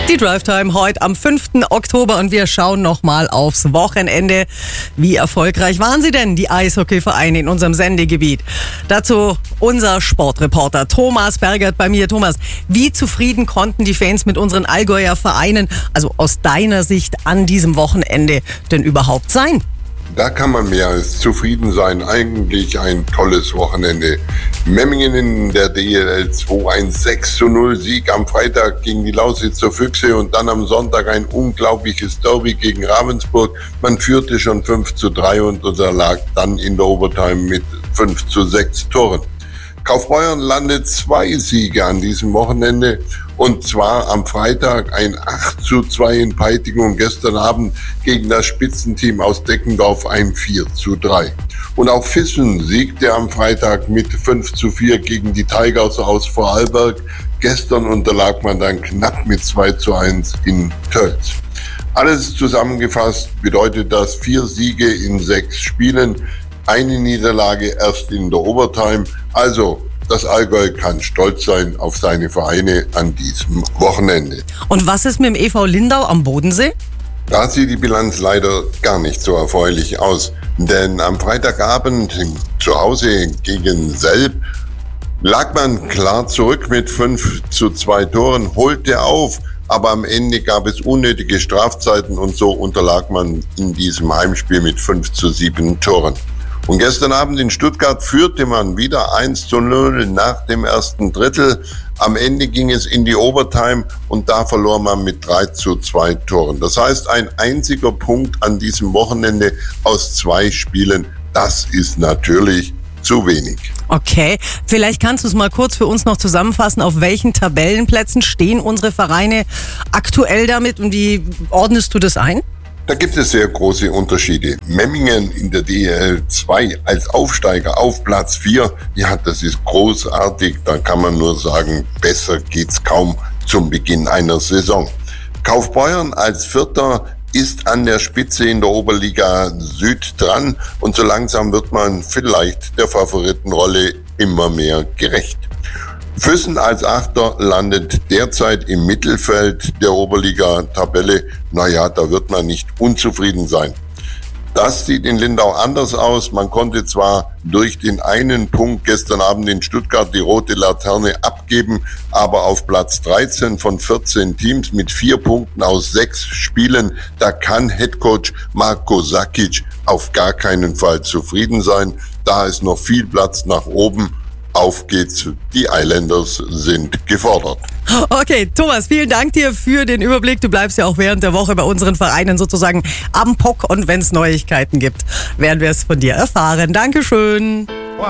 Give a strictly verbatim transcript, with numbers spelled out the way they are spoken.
Die Drive Time heute am fünften Oktober und wir schauen nochmal aufs Wochenende. Wie erfolgreich waren sie denn, die Eishockeyvereine in unserem Sendegebiet? Dazu unser Sportreporter Thomas Bergert bei mir. Thomas, wie zufrieden konnten die Fans mit unseren Allgäuer Vereinen, also aus deiner Sicht an diesem Wochenende, denn überhaupt sein? Da kann man mehr als zufrieden sein. Eigentlich ein tolles Wochenende. Memmingen in der D L L zwei, ein sechs zu null Sieg am Freitag gegen die Lausitzer Füchse und dann am Sonntag ein unglaubliches Derby gegen Ravensburg. Man führte schon fünf zu drei und unterlag dann in der Overtime mit fünf zu sechs Toren. Kaufbeuren landet zwei Siege an diesem Wochenende und zwar am Freitag ein acht zu zwei in Peiting und gestern Abend gegen das Spitzenteam aus Deckendorf ein vier zu drei. Und auch Füssen siegte am Freitag mit fünf zu vier gegen die Tigers aus Vorarlberg. Gestern unterlag man dann knapp mit zwei zu eins in Tölz. Alles zusammengefasst bedeutet das vier Siege in sechs Spielen. Eine Niederlage erst in der Overtime. Also, das Allgäu kann stolz sein auf seine Vereine an diesem Wochenende. Und was ist mit dem E V Lindau am Bodensee? Da sieht die Bilanz leider gar nicht so erfreulich aus. Denn am Freitagabend zu Hause gegen Selb lag man klar zurück mit fünf zu zwei Toren, holte auf. Aber am Ende gab es unnötige Strafzeiten und so unterlag man in diesem Heimspiel mit fünf zu sieben Toren. Und gestern Abend in Stuttgart führte man wieder eins zu null nach dem ersten Drittel. Am Ende ging es in die Overtime und da verlor man mit drei zu zwei Toren. Das heißt, ein einziger Punkt an diesem Wochenende aus zwei Spielen, das ist natürlich zu wenig. Okay, vielleicht kannst du es mal kurz für uns noch zusammenfassen, auf welchen Tabellenplätzen stehen unsere Vereine aktuell damit und wie ordnest du das ein? Da gibt es sehr große Unterschiede. Memmingen in der D L L zwei als Aufsteiger auf Platz vier, ja, das ist großartig. Da kann man nur sagen, besser geht's kaum zum Beginn einer Saison. Kaufbeuren als Vierter ist an der Spitze in der Oberliga Süd dran und so langsam wird man vielleicht der Favoritenrolle immer mehr gerecht. Füssen als Achter landet derzeit im Mittelfeld der Oberliga-Tabelle. Naja, da wird man nicht unzufrieden sein. Das sieht in Lindau anders aus. Man konnte zwar durch den einen Punkt gestern Abend in Stuttgart die rote Laterne abgeben, aber auf Platz dreizehn von vierzehn Teams mit vier Punkten aus sechs Spielen, da kann Headcoach Marko Sakic auf gar keinen Fall zufrieden sein. Da ist noch viel Platz nach oben. Auf geht's, die Islanders sind gefordert. Okay, Thomas, vielen Dank dir für den Überblick. Du bleibst ja auch während der Woche bei unseren Vereinen sozusagen am Puck und wenn es Neuigkeiten gibt, werden wir es von dir erfahren. Dankeschön.